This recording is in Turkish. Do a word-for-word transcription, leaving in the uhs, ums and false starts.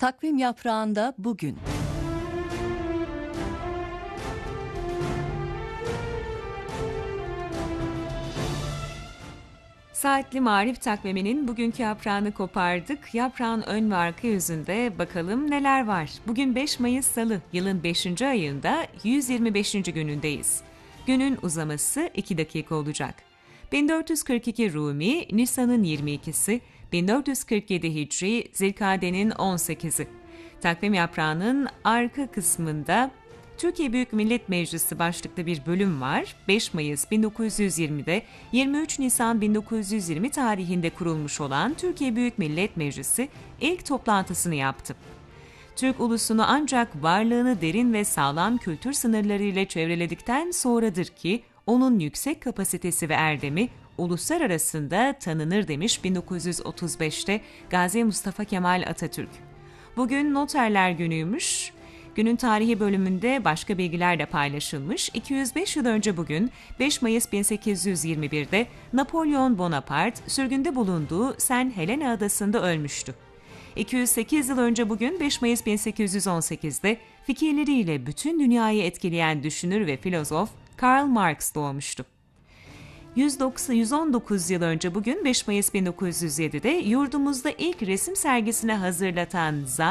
Takvim yaprağında bugün. Saatli Marif takviminin bugünkü yaprağını kopardık. Yaprağın ön ve arka yüzünde bakalım neler var. Bugün beş Mayıs Salı, yılın beşinci ayında yüz yirmi beşinci günündeyiz. Günün uzaması iki dakika olacak. bin dört yüz kırk iki Rumi, Nisan'ın yirmi ikisi, bin dört yüz kırk yedi Hicri, Zilkade'nin on sekizi. Takvim yaprağının arka kısmında Türkiye Büyük Millet Meclisi başlıklı bir bölüm var. beş Mayıs bin dokuz yüz yirmide yirmi üç Nisan bin dokuz yüz yirmi tarihinde kurulmuş olan Türkiye Büyük Millet Meclisi ilk toplantısını yaptı. Türk ulusunu ancak varlığını derin ve sağlam kültür sınırlarıyla çevreledikten sonradır ki onun yüksek kapasitesi ve erdemi uluslar arasında tanınır demiş bin dokuz yüz otuz beşte Gazi Mustafa Kemal Atatürk. Bugün Noterler Günü'ymüş. Günün tarihi bölümünde başka bilgiler de paylaşılmış. iki yüz beş yıl önce bugün beş Mayıs bin sekiz yüz yirmi birde Napolyon Bonaparte sürgünde bulunduğu Saint Helena adasında ölmüştü. iki yüz sekiz yıl önce bugün beş Mayıs bin sekiz yüz on sekizde fikirleriyle bütün dünyayı etkileyen düşünür ve filozof Karl Marx doğmuştu. yüz on dokuz yıl önce bugün beş Mayıs bin dokuz yüz yedide yurdumuzda ilk resim sergisini hazırlatan